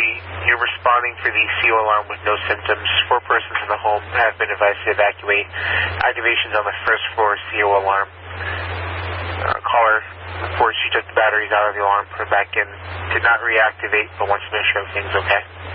you're responding for the CO alarm with no symptoms. 4 persons in the home have been advised to evacuate. Activations on the first floor CO alarm. Caller reports she took the batteries out of the alarm, put it back in, did not reactivate, but wants to make sure everything's okay.